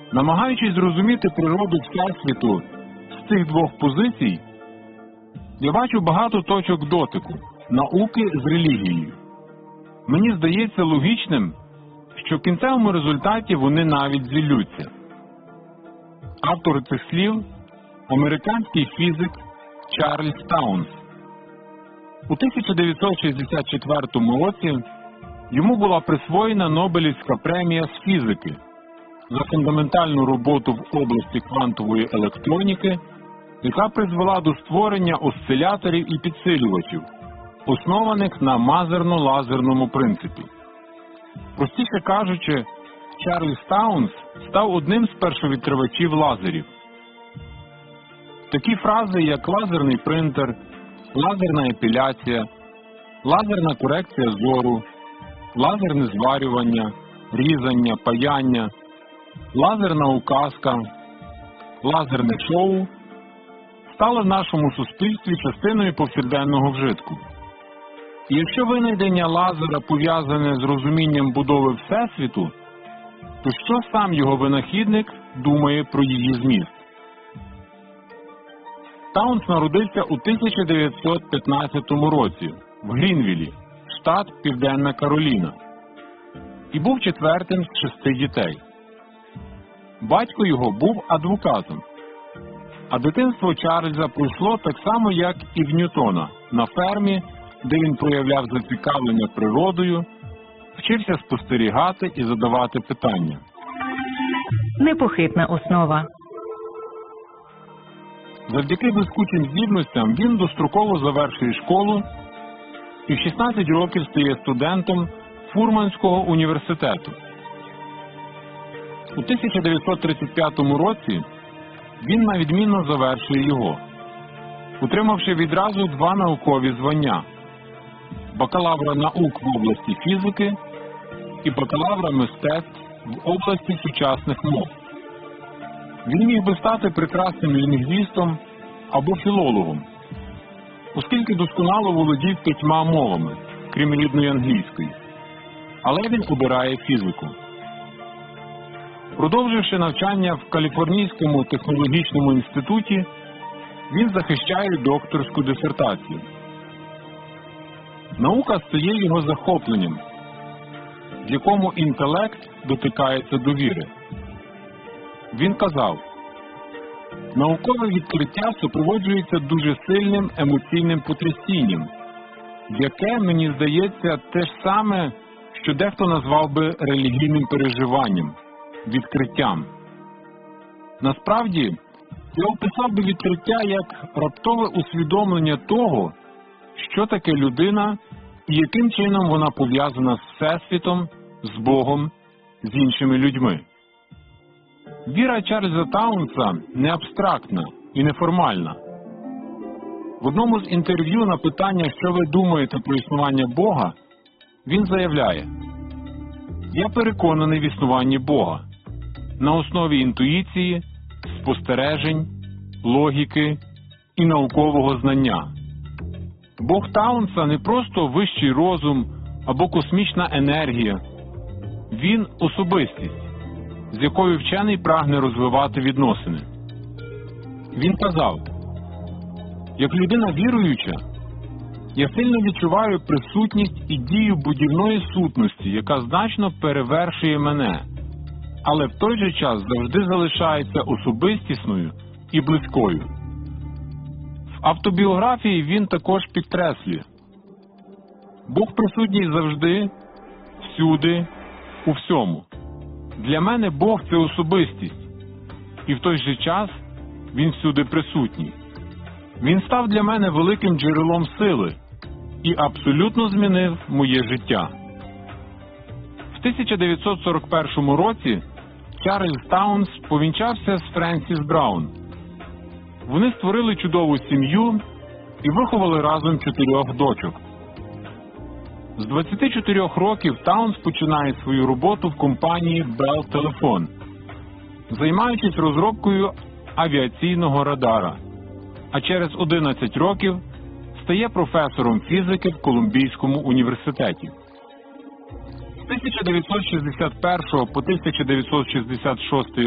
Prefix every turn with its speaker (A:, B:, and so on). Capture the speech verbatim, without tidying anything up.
A: Намагаючись зрозуміти природу Всесвіту з цих двох позицій, я бачу багато точок дотику науки з релігією. Мені здається логічним, що в кінцевому результаті вони навіть зіллються. Автор цих слів – американський фізик Чарльз Таунс. У тисяча дев'ятсот шістдесят четвертому році йому була присвоєна Нобелівська премія з фізики за фундаментальну роботу в області квантової електроніки, яка призвела до створення осциляторів і підсилювачів, основаних на мазерно-лазерному принципі. Простіше кажучи, Чарльз Таунс став одним з першовідкривачів лазерів. Такі фрази, як лазерний принтер, лазерна епіляція, лазерна корекція зору, лазерне зварювання, різання, паяння, лазерна указка, лазерне шоу стали в нашому суспільстві частиною повсякденного вжитку. І якщо винайдення лазера пов'язане з розумінням будови Всесвіту, то що сам його винахідник думає про її зміст? Таунс народився у тисяча дев'ятсот п'ятнадцятому році в Грінвілі, штат Південна Кароліна, і був четвертим з шести дітей. Батько його був адвокатом, а дитинство Чарльза пройшло так само, як і в Ньютона, на фермі, де він проявляв зацікавлення природою, вчився спостерігати і задавати питання.
B: Непохитна основа.
A: Завдяки блискучим здібностям він достроково завершує школу і в шістнадцять років стає студентом Фурманського університету. У тисяча дев'ятсот тридцять п'ятому році він на відмінно завершує його, отримавши відразу два наукові звання – бакалавра наук в області фізики і бакалавра мистецтв в області сучасних мов. Він міг би стати прекрасним лінгвістом або філологом, оскільки досконало володів п'ятьма мовами, крім рідної англійської. Але він обирає фізику. Продовживши навчання в Каліфорнійському технологічному інституті, він захищає докторську дисертацію. Наука стає його захопленням, в якому інтелект дотикається до віри. Він казав: «Наукове відкриття супроводжується дуже сильним емоційним потрясінням, яке, мені здається, те ж саме, що дехто назвав би релігійним переживанням, відкриттям. Насправді, я описав би відкриття як раптове усвідомлення того, що таке людина і яким чином вона пов'язана з Всесвітом, з Богом, з іншими людьми». Віра Чарльза Таунса не абстрактна і неформальна. В одному з інтерв'ю на питання, що ви думаєте про існування Бога, він заявляє: «Я переконаний в існуванні Бога на основі інтуїції, спостережень, логіки і наукового знання. Бог Таунса не просто вищий розум або космічна енергія. Він – особистість, з якою вчений прагне розвивати відносини». Він казав: «Як людина віруюча, я сильно відчуваю присутність і дію будівної сутності, яка значно перевершує мене, але в той же час завжди залишається особистісною і близькою». В автобіографії він також підкреслює: «Бог присутній завжди, всюди, у всьому. Для мене Бог – це особистість, і в той же час Він всюди присутній. Він став для мене великим джерелом сили і абсолютно змінив моє життя». В тисяча дев'ятсот сорок першому році Чарльз Таунс повінчався з Френсіс Браун. Вони створили чудову сім'ю і виховали разом чотирьох дочок. З двадцяти чотирьох років Таунс починає свою роботу в компанії Bell Telephone, займаючись розробкою авіаційного радара, а через одинадцять років стає професором фізики в Колумбійському університеті. З тисяча дев'ятсот шістдесят першого по тисяча дев'ятсот шістдесят шостий